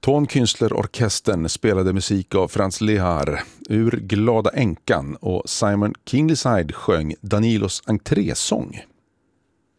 Ton Künstler-orkestern spelade musik av Franz Lehár ur Glada änkan och Simon Kinglyside sjöng Danilos entrésång.